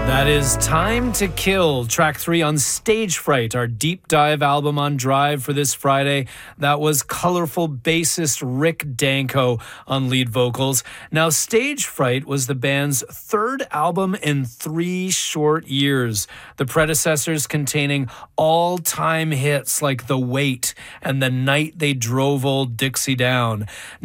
That is Time to Kill, track 3 on Stage Fright, our deep dive album on Drive for this Friday. That was colorful bassist Rick Danko on lead vocals. Now, Stage Fright was the band's third album in 3 short years, the predecessors containing all-time hits like The Wait and The Night They Drove Old Dixie Down.